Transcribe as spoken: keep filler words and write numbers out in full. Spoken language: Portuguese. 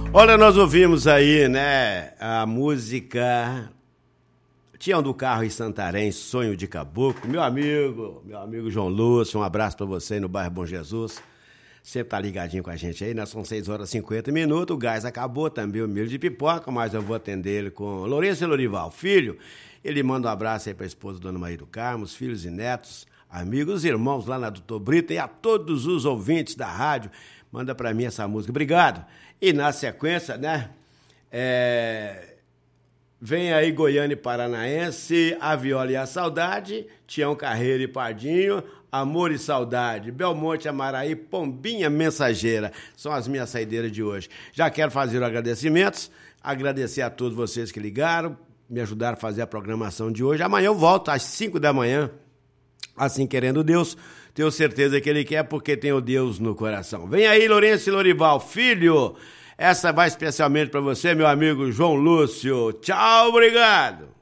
Olha, nós ouvimos aí, né, a música Tião do Carro em Santarém, Sonho de Caboclo. Meu amigo, meu amigo João Lúcio, um abraço pra você aí no bairro Bom Jesus. Sempre tá ligadinho com a gente aí, né? São seis horas e cinquenta minutos, o gás acabou também, o milho de pipoca, mas eu vou atender ele com Lourenço e Lorival, filho. Ele manda um abraço aí pra esposa Dona Maria do Carmo, os filhos e netos, amigos, irmãos lá na Doutor Brito e a todos os ouvintes da rádio. Manda pra mim essa música. Obrigado. E na sequência, né? É... Vem aí Goiânia e Paranaense, A Viola e a Saudade, Tião Carreiro e Pardinho, Amor e Saudade, Belmonte, Amaraí, Pombinha Mensageira. São as minhas saideiras de hoje. Já quero fazer os agradecimentos, agradecer a todos vocês que ligaram, me ajudaram a fazer a programação de hoje. Amanhã eu volto às cinco da manhã, assim querendo Deus. Tenho certeza que Ele quer, porque tem o Deus no coração. Vem aí, Lourenço e Lorival, filho. Essa vai especialmente para você, meu amigo João Lúcio. Tchau, obrigado.